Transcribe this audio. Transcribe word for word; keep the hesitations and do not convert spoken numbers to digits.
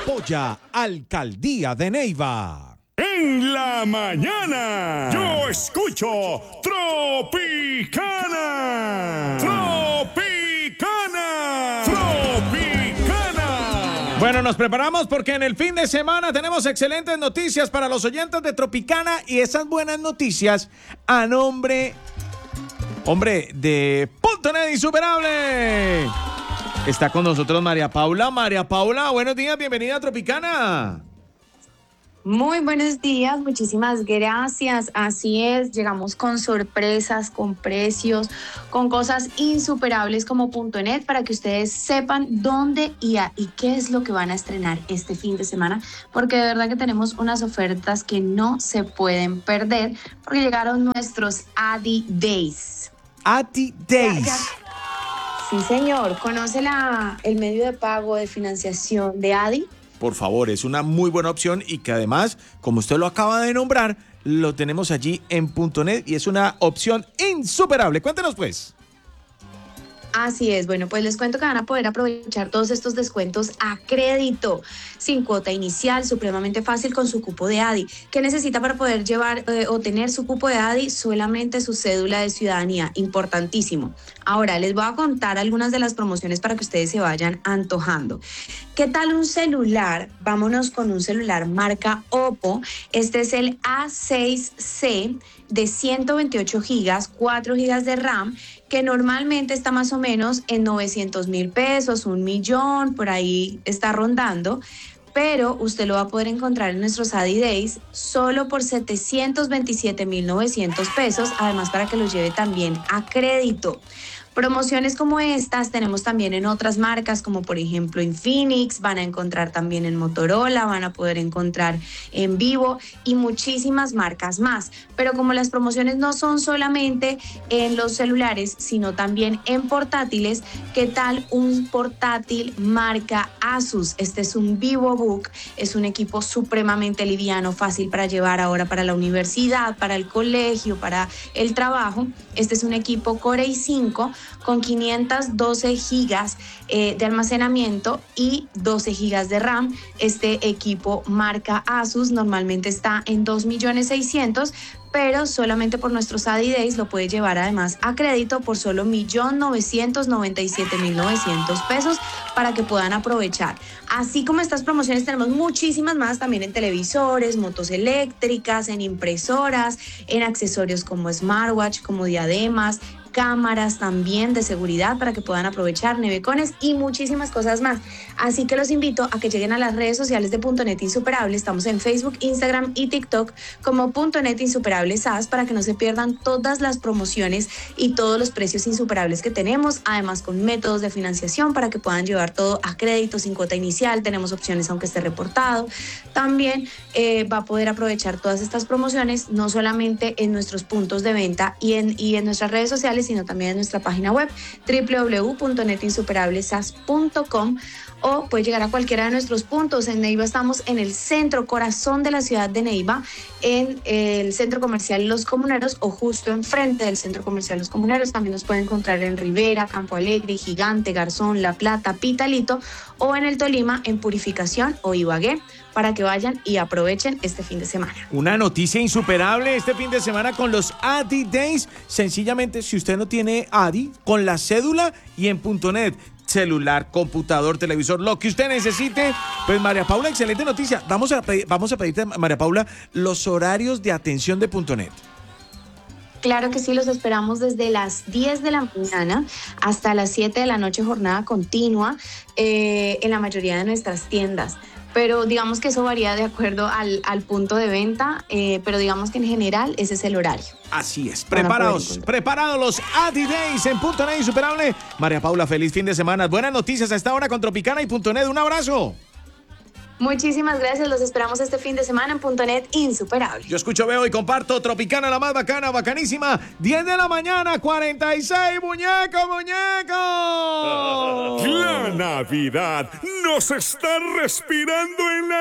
Apoya Alcaldía de Neiva. En la mañana, yo escucho Tropicana. Tropicana. Tropicana. Bueno, nos preparamos porque en el fin de semana tenemos excelentes noticias para los oyentes de Tropicana y esas buenas noticias a nombre, hombre, de Punto Net Insuperable. Está con nosotros María Paula. María Paula, buenos días, bienvenida a Tropicana. Muy buenos días, muchísimas gracias. Así es, llegamos con sorpresas, con precios, con cosas insuperables como Punto Net para que ustedes sepan dónde y, a, y qué es lo que van a estrenar este fin de semana, porque de verdad que tenemos unas ofertas que no se pueden perder, porque llegaron nuestros Adi Days. Adi Days. Ya, ya. Sí, señor. ¿Conoce la, el medio de pago de financiación de Adi? Por favor, es una muy buena opción y que además, como usted lo acaba de nombrar, lo tenemos allí en Punto Net y es una opción insuperable. Cuéntenos pues. Así es, bueno, pues les cuento que van a poder aprovechar todos estos descuentos a crédito, sin cuota inicial, supremamente fácil con su cupo de Adi. ¿Qué necesita para poder llevar eh, o tener su cupo de Adi? Solamente su cédula de ciudadanía, importantísimo. Ahora, les voy a contar algunas de las promociones para que ustedes se vayan antojando. ¿Qué tal un celular? Vámonos con un celular marca Oppo. Este es el A seis C de ciento veintiocho gigas, cuatro gigas de RAM, que normalmente está más o menos en novecientos mil pesos, un millón, por ahí está rondando, pero usted lo va a poder encontrar en nuestros Adi Days solo por setecientos veintisiete mil novecientos pesos, además para que los lleve también a crédito. Promociones como estas tenemos también en otras marcas, como por ejemplo Infinix, van a encontrar también en Motorola, van a poder encontrar en Vivo y muchísimas marcas más. Pero como las promociones no son solamente en los celulares, sino también en portátiles, ¿qué tal un portátil marca Asus? Este es un VivoBook, es un equipo supremamente liviano, fácil para llevar ahora para la universidad, para el colegio, para el trabajo. Este es un equipo Core i cinco con quinientos doce gigas eh, de almacenamiento y doce gigas de RAM. Este equipo marca Asus normalmente está en dos millones seiscientos mil, pero solamente por nuestros Adi Days lo puede llevar además a crédito por solo un millón novecientos noventa y siete mil novecientos pesos para que puedan aprovechar. Así como estas promociones tenemos muchísimas más también en televisores, motos eléctricas, en impresoras, en accesorios como smartwatch, como diademas, cámaras también de seguridad para que puedan aprovechar, nevecones y muchísimas cosas más. Así que los invito a que lleguen a las redes sociales de Punto Net Insuperable. Estamos en Facebook, Instagram y TikTok como Punto Net Insuperable S A S para que no se pierdan todas las promociones y todos los precios insuperables que tenemos, además con métodos de financiación para que puedan llevar todo a crédito sin cuota inicial. Tenemos opciones aunque esté reportado. También eh, va a poder aprovechar todas estas promociones no solamente en nuestros puntos de venta y en, y en nuestras redes sociales, sino también en nuestra página web doble u doble u doble u punto net insuperable s a s punto com, o puede llegar a cualquiera de nuestros puntos. En Neiva estamos en el centro, corazón de la ciudad de Neiva, en el centro comercial Los Comuneros o justo enfrente del centro comercial Los Comuneros. También nos puede encontrar en Rivera, Campo Alegre, Gigante, Garzón, La Plata, Pitalito, o en el Tolima en Purificación o Ibagué, para que vayan y aprovechen este fin de semana. Una noticia insuperable este fin de semana con los Adi Days. Sencillamente, si usted no tiene Adi, con la cédula y en Punto Net, celular, computador, televisor, lo que usted necesite. Pues María Paula, excelente noticia. Vamos a, pedir, vamos a pedirte, María Paula, los horarios de atención de Punto Net. Claro que sí, los esperamos desde las diez de la mañana hasta las siete de la noche, jornada continua eh, en la mayoría de nuestras tiendas. Pero digamos que eso varía de acuerdo al, al punto de venta, eh, pero digamos que en general ese es el horario. Así es, preparados, preparados los Adi Days en Punto Net Insuperable. María Paula, feliz fin de semana. Buenas noticias a esta hora con Tropicana y Punto Net. Un abrazo. Muchísimas gracias, los esperamos este fin de semana en Punto Net Insuperable. Yo escucho, veo y comparto Tropicana, la más bacana, bacanísima. diez de la mañana, cuarenta y seis, muñeco, muñeco. La Navidad nos está respirando en la